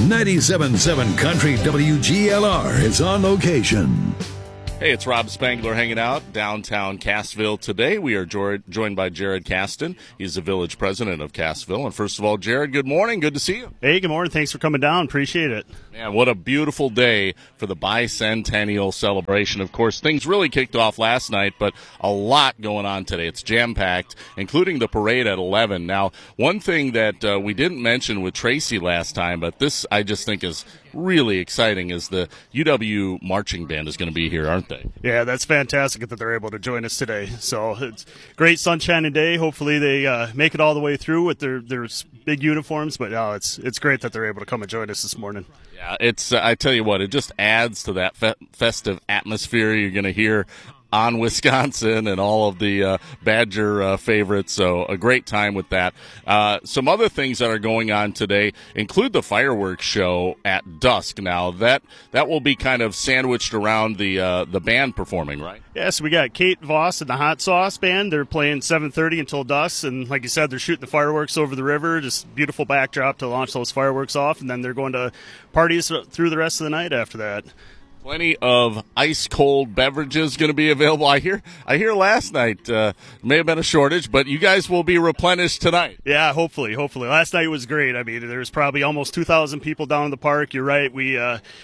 97.7 Country WGLR is on location. Hey, it's Rob Spangler hanging out downtown Cassville today. We are joined by Jared Caston. He's the village president of Cassville. And first of all, Jared, good morning. Good to see you. Hey, good morning. Thanks for coming down. Appreciate it. Man, what a beautiful day for the bicentennial celebration. Of course, things really kicked off last night, but a lot going on today. It's jam-packed, including the parade at 11. Now, one thing that we didn't mention with Tracy last time, but this I just think is really exciting, is the UW marching band is going to be here, aren't they? Yeah, that's fantastic that they're able to join us today. So it's great sunshiny day. Hopefully they make it all the way through with their big uniforms, but it's great that they're able to come and join us this morning. Yeah, it's I tell you what, it just adds to that festive atmosphere you're going to hear on Wisconsin and all of the Badger favorites, so a great time with that. Some other things that are going on today include the fireworks show at dusk. Now, that will be kind of sandwiched around the band performing, right? Yeah, so we got Kate Voss and the Hot Sauce Band. They're playing 7:30 until dusk, and like you said, they're shooting the fireworks over the river. Just beautiful backdrop to launch those fireworks off, and then they're going to parties through the rest of the night after that. Plenty of ice-cold beverages going to be available. I hear last night may have been a shortage, but you guys will be replenished tonight. Yeah, hopefully. Last night was great. I mean, there was probably almost 2,000 people down in the park. You're right. We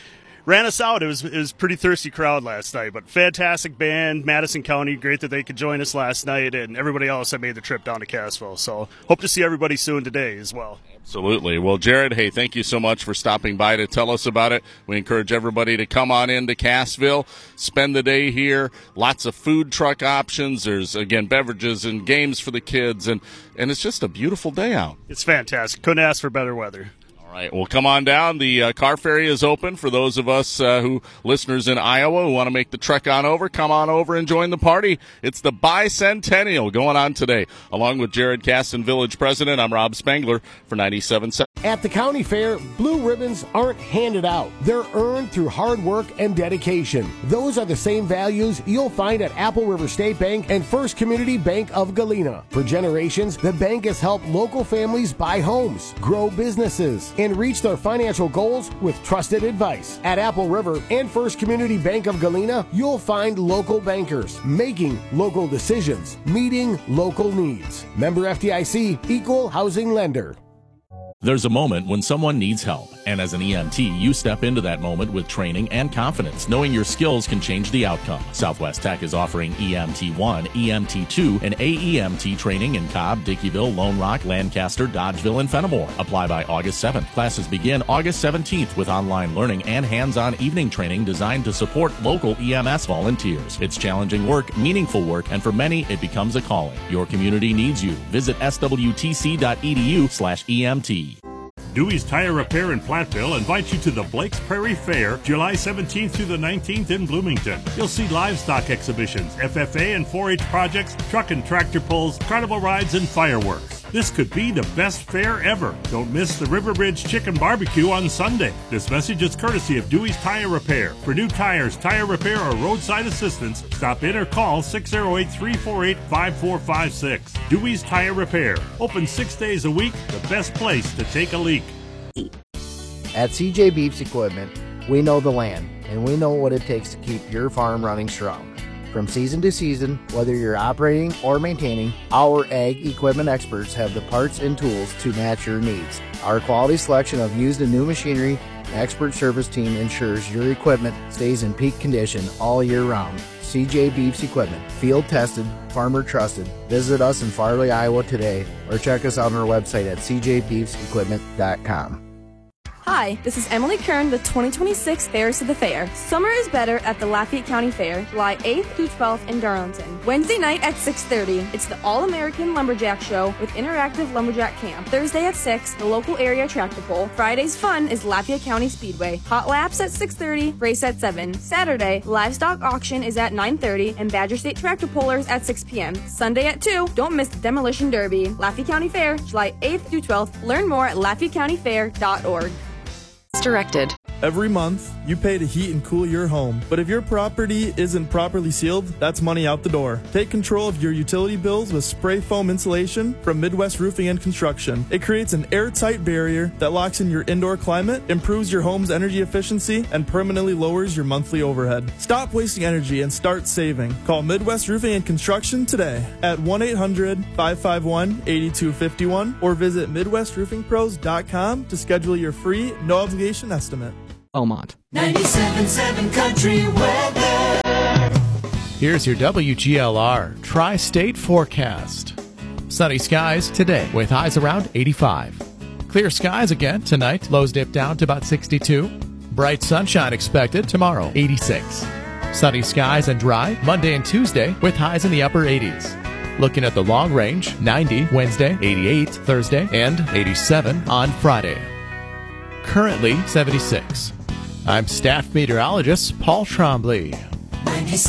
ran us out. It was a pretty thirsty crowd last night, but fantastic band, Madison County. Great that they could join us last night, and everybody else that made the trip down to Cassville. So hope to see everybody soon today as well. Absolutely. Well, Jared, hey, thank you so much for stopping by to tell us about it. We encourage everybody to come on into Cassville, spend the day here. Lots of food truck options. There's, again, beverages and games for the kids, and it's just a beautiful day out. It's fantastic. Couldn't ask for better weather. All right, well, come on down. The car ferry is open for those of us listeners in Iowa who want to make the trek on over. Come on over and join the party. It's the bicentennial going on today. Along with Jared Caston, village president, I'm Rob Spangler for 97.7. At the county fair, blue ribbons aren't handed out. They're earned through hard work and dedication. Those are the same values you'll find at Apple River State Bank and First Community Bank of Galena. For generations, the bank has helped local families buy homes, grow businesses, and reach their financial goals with trusted advice. At Apple River and First Community Bank of Galena, you'll find local bankers making local decisions, meeting local needs. Member FDIC, Equal Housing Lender. There's a moment when someone needs help, and as an EMT, you step into that moment with training and confidence, knowing your skills can change the outcome. Southwest Tech is offering EMT1, EMT2, and AEMT training in Cobb, Dickeyville, Lone Rock, Lancaster, Dodgeville, and Fenimore. Apply by August 7th. Classes begin August 17th with online learning and hands-on evening training designed to support local EMS volunteers. It's challenging work, meaningful work, and for many, it becomes a calling. Your community needs you. Visit swtc.edu/EMT. Dewey's Tire Repair in Platteville invites you to the Blake's Prairie Fair, July 17th through the 19th in Bloomington. You'll see livestock exhibitions, FFA and 4-H projects, truck and tractor pulls, carnival rides, and fireworks. This could be the best fair ever. Don't miss the River Ridge Chicken Barbecue on Sunday. This message is courtesy of Dewey's Tire Repair. For new tires, tire repair, or roadside assistance, stop in or call 608-348-5456. Dewey's Tire Repair. Open 6 days a week, the best place to take a leak. At CJ Beefs Equipment, we know the land, and we know what it takes to keep your farm running strong. From season to season, whether you're operating or maintaining, our ag equipment experts have the parts and tools to match your needs. Our quality selection of used and new machinery and expert service team ensures your equipment stays in peak condition all year round. CJ Beefs Equipment, field tested, farmer trusted. Visit us in Farley, Iowa today, or check us out on our website at cjbeefsequipment.com. Hi, this is Emily Kern, the 2026 Fairest of the Fair. Summer is better at the Lafayette County Fair, July 8th through 12th in Darlington. Wednesday night at 6:30, it's the All-American Lumberjack Show with interactive lumberjack camp. Thursday at 6, the local area tractor pull. Friday's fun is Lafayette County Speedway. Hot laps at 6:30, race at 7. Saturday, livestock auction is at 9:30 and Badger State Tractor Pullers at 6 p.m. Sunday at 2, don't miss the Demolition Derby. Lafayette County Fair, July 8th through 12th. Learn more at LafayetteCountyFair.org. Directed. Every month, you pay to heat and cool your home. But if your property isn't properly sealed, that's money out the door. Take control of your utility bills with spray foam insulation from Midwest Roofing and Construction. It creates an airtight barrier that locks in your indoor climate, improves your home's energy efficiency, and permanently lowers your monthly overhead. Stop wasting energy and start saving. Call Midwest Roofing and Construction today at 1-800-551-8251 or visit MidwestRoofingPros.com to schedule your free, no-obligation estimate. Belmont. 97.7 Country Weather. Here's your WGLR Tri-State Forecast. Sunny skies today with highs around 85. Clear skies again tonight. Lows dip down to about 62. Bright sunshine expected tomorrow, 86. Sunny skies and dry Monday and Tuesday with highs in the upper 80s. Looking at the long range, 90 Wednesday, 88 Thursday, and 87 on Friday. Currently 76. I'm staff meteorologist Paul Trombley. 97.